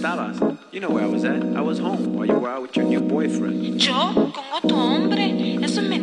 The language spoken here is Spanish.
estabas? You know where I was at. I was home while you were out with your new boyfriend. ¿Yo? ¿Con otro hombre? Eso es mentira.